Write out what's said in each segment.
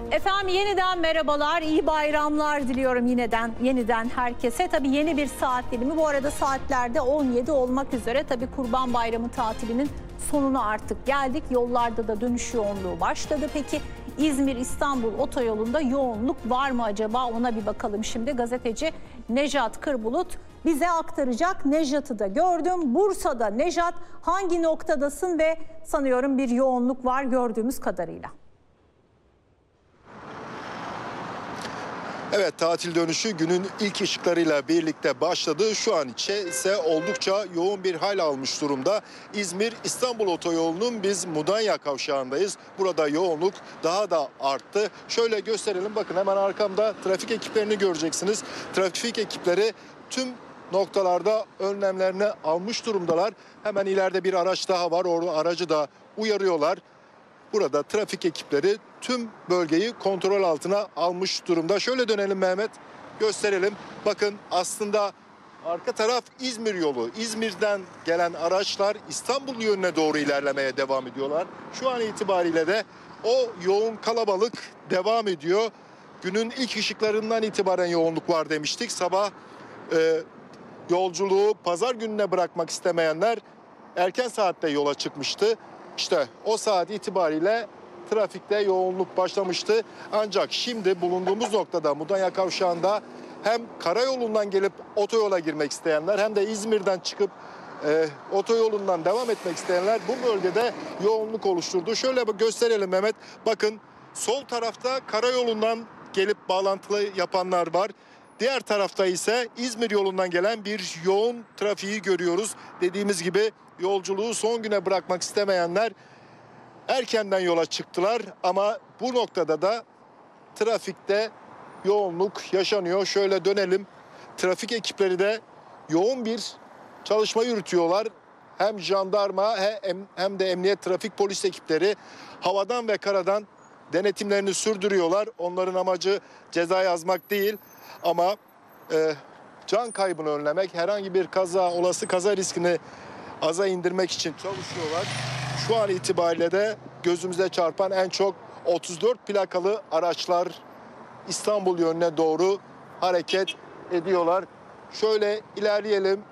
Efendim yeniden merhabalar, iyi bayramlar diliyorum yeniden herkese. Tabii yeni bir saat dilimi, bu arada saatlerde 17 olmak üzere. Tabii Kurban Bayramı tatilinin sonuna artık geldik. Yollarda da dönüş yoğunluğu başladı. Peki İzmir-İstanbul otoyolunda yoğunluk var mı acaba? Ona bir bakalım şimdi. Gazeteci Nejat Kırbulut bize aktaracak. Nejat'ı da gördüm. Bursa'da Nejat, hangi noktadasın ve sanıyorum bir yoğunluk var gördüğümüz kadarıyla. Evet, tatil dönüşü günün ilk ışıklarıyla birlikte başladı. Şu an ise oldukça yoğun bir hal almış durumda. İzmir-İstanbul otoyolunun biz Mudanya kavşağındayız. Burada yoğunluk daha da arttı. Şöyle gösterelim, bakın hemen arkamda trafik ekiplerini göreceksiniz. Trafik ekipleri tüm noktalarda önlemlerini almış durumdalar. Hemen ileride bir araç daha var. Orada aracı da uyarıyorlar. Burada trafik ekipleri tüm bölgeyi kontrol altına almış durumda. Şöyle dönelim Mehmet, gösterelim. Bakın aslında arka taraf İzmir yolu. İzmir'den gelen araçlar İstanbul yönüne doğru ilerlemeye devam ediyorlar. Şu an itibariyle de o yoğun kalabalık devam ediyor. Günün ilk ışıklarından itibaren yoğunluk var demiştik. Sabah yolculuğu pazar gününe bırakmak istemeyenler erken saatte yola çıkmıştı. İşte o saat itibariyle trafikte yoğunluk başlamıştı. Ancak şimdi bulunduğumuz noktada Mudanya kavşağında hem karayolundan gelip otoyola girmek isteyenler hem de İzmir'den çıkıp otoyolundan devam etmek isteyenler bu bölgede yoğunluk oluşturdu. Şöyle gösterelim Mehmet. Bakın sol tarafta karayolundan gelip bağlantılı yapanlar var. Diğer tarafta ise İzmir yolundan gelen bir yoğun trafiği görüyoruz. Dediğimiz gibi yolculuğu son güne bırakmak istemeyenler erkenden yola çıktılar. Ama bu noktada da trafikte yoğunluk yaşanıyor. Şöyle dönelim. Trafik ekipleri de yoğun bir çalışma yürütüyorlar. Hem jandarma hem de emniyet, trafik polis ekipleri havadan ve karadan denetimlerini sürdürüyorlar. Onların amacı ceza yazmak değil ama can kaybını önlemek, herhangi bir olası kaza riskini aza indirmek için çalışıyorlar. Şu an itibariyle de gözümüze çarpan en çok 34 plakalı araçlar İstanbul yönüne doğru hareket ediyorlar. Şöyle ilerleyelim.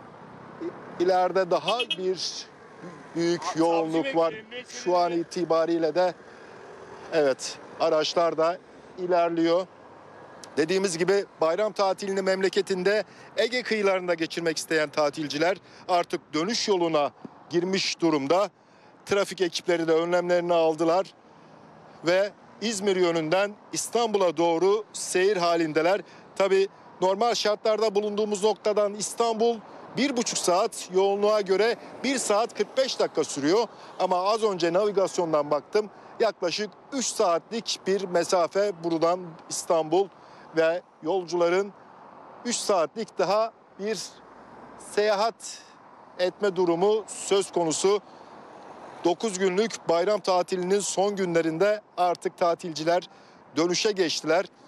İleride daha bir büyük yoğunluk var. Şu an itibariyle de evet, araçlar da ilerliyor. Dediğimiz gibi bayram tatilini memleketinde Ege kıyılarında geçirmek isteyen tatilciler artık dönüş yoluna girmiş durumda. Trafik ekipleri de önlemlerini aldılar ve İzmir yönünden İstanbul'a doğru seyir halindeler. Tabii normal şartlarda bulunduğumuz noktadan İstanbul 1,5 saat, yoğunluğa göre 1 saat 45 dakika sürüyor. Ama az önce navigasyondan baktım, yaklaşık 3 saatlik bir mesafe buradan İstanbul ve yolcuların 3 saatlik daha bir seyahat etme durumu söz konusu. 9 günlük bayram tatilinin son günlerinde artık tatilciler dönüşe geçtiler.